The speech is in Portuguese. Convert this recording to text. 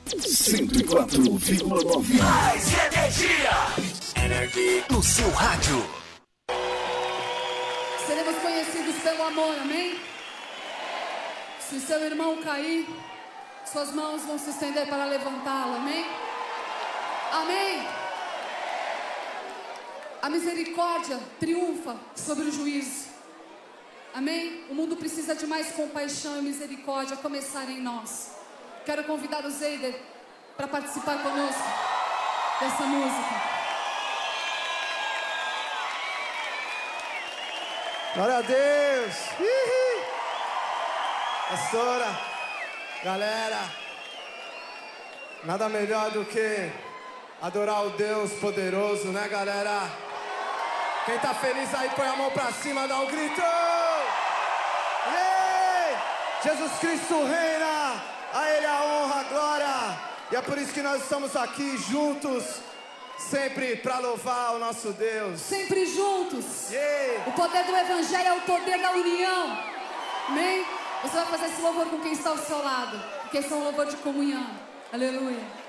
104,9. Mais energia. Energy no seu rádio. Seremos conhecidos pelo amor, amém? Se seu irmão cair, suas mãos vão se estender para levantá-lo, amém? Amém? A misericórdia triunfa sobre o juízo. Amém? O mundo precisa de mais compaixão e misericórdia, a começar em nós. Quero convidar o Zeider para participar conosco dessa música. Glória a Deus. Pastora, galera, nada melhor do que adorar o Deus poderoso, né, galera? Quem tá feliz aí, põe a mão pra cima, dá um grito. Yeah! Jesus Cristo reina, a Ele a honra, a glória. E é por isso que nós estamos aqui juntos, sempre pra louvar o nosso Deus. Sempre juntos. Yeah! O poder do Evangelho é o poder da união. Amém? Você vai fazer esse louvor com quem está ao seu lado, porque esse é um louvor de comunhão. Aleluia.